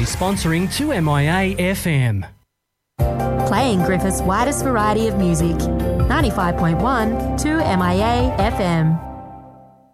proudly sponsoring 2MIA FM. Playing Griffith's widest variety of music. 95.1 2MIA FM.